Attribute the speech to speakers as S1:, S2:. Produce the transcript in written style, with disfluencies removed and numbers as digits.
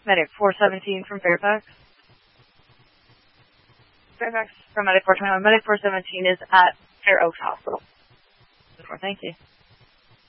S1: Medic 417 from Fairfax. Fairfax from Medic 421. Medic 417 is at Fair Oaks Hospital. Thank you.